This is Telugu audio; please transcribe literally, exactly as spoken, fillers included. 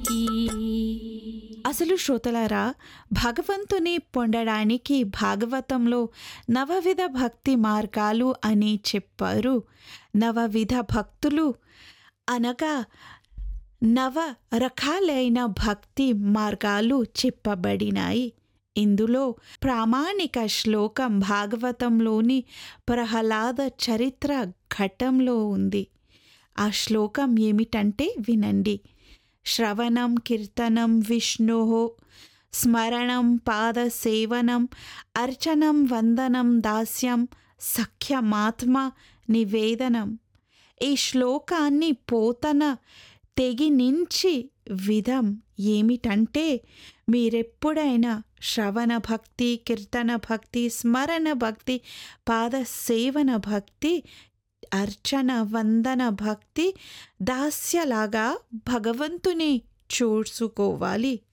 అసలు శ్రోతలారా, భగవంతుని పొందడానికి భాగవతంలో నవవిధ భక్తి మార్గాలు అని చెప్పారు. నవవిధ భక్తులు అనగా నవ రకాలైన భక్తి మార్గాలు చెప్పబడినాయి. ఇందులో ప్రామాణిక శ్లోకం భాగవతంలోని ప్రహ్లాద చరిత్ర ఘట్టంలో ఉంది. ఆ శ్లోకం ఏమిటంటే వినండి. శ్రవణం కీర్తనం విష్ణోః స్మరణం పాదసేవనం అర్చనం వందనం దాస్యం సఖ్యమాత్మ నివేదనం. ఈ శ్లోకాన్ని పోతన తెగినించి విధం ఏమిటంటే, మీరెప్పుడైనా శ్రవణ భక్తి, కీర్తన భక్తి, స్మరణ భక్తి, పాదసేవన భక్తి, అర్చన వందన భక్తి, దాస్యలాగా భగవంతుని చూసుకోవాలి.